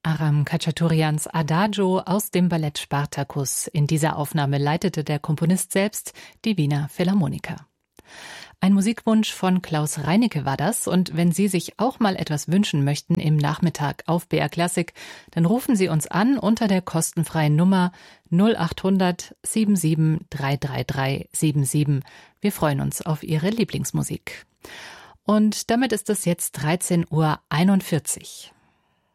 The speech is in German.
Aram Khachaturians Adagio aus dem Ballett Spartacus. In dieser Aufnahme leitete der Komponist selbst die Wiener Philharmoniker. Ein Musikwunsch von Klaus Reinecke war das, und wenn Sie sich auch mal etwas wünschen möchten im Nachmittag auf BR Klassik, dann rufen Sie uns an unter der kostenfreien Nummer 0800 77 333 77. Wir freuen uns auf Ihre Lieblingsmusik. Und damit ist es jetzt 13:41 Uhr.